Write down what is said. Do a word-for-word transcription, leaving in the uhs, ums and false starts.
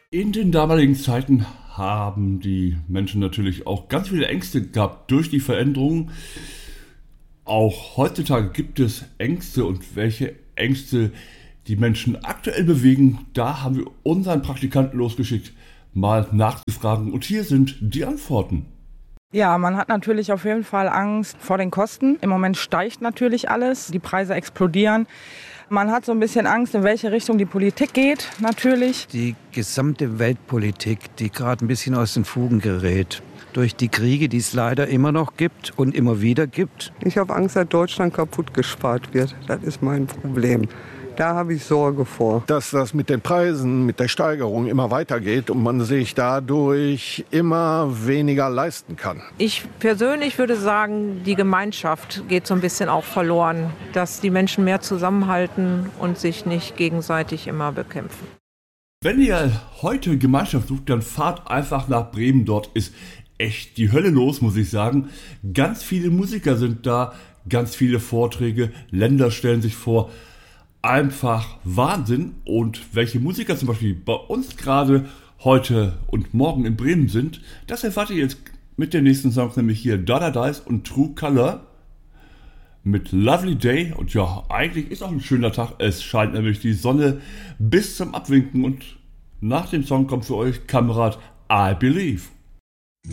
In den damaligen Zeiten haben die Menschen natürlich auch ganz viele Ängste gehabt durch die Veränderungen. Auch heutzutage gibt es Ängste, und welche Ängste die Menschen aktuell bewegen, da haben wir unseren Praktikanten losgeschickt, mal nachzufragen. Und hier sind die Antworten. Ja, man hat natürlich auf jeden Fall Angst vor den Kosten. Im Moment steigt natürlich alles, die Preise explodieren. Man hat so ein bisschen Angst, in welche Richtung die Politik geht, natürlich. Die gesamte Weltpolitik, die gerade ein bisschen aus den Fugen gerät. Durch die Kriege, die es leider immer noch gibt und immer wieder gibt. Ich habe Angst, dass Deutschland kaputt gespart wird. Das ist mein Problem. Da habe ich Sorge vor. Dass das mit den Preisen, mit der Steigerung immer weitergeht und man sich dadurch immer weniger leisten kann. Ich persönlich würde sagen, die Gemeinschaft geht so ein bisschen auch verloren. Dass die Menschen mehr zusammenhalten und sich nicht gegenseitig immer bekämpfen. Wenn ihr heute Gemeinschaft sucht, dann fahrt einfach nach Bremen. Dort ist echt die Hölle los, muss ich sagen. Ganz viele Musiker sind da, ganz viele Vorträge, Länder stellen sich vor. Einfach Wahnsinn. Und welche Musiker zum Beispiel bei uns gerade heute und morgen in Bremen sind, das erfahrt ihr jetzt mit den nächsten Songs, nämlich hier Dada Dice und True Color mit Lovely Day. Und ja, eigentlich ist auch ein schöner Tag. Es scheint nämlich die Sonne bis zum Abwinken. Und nach dem Song kommt für euch Kamerad I Believe.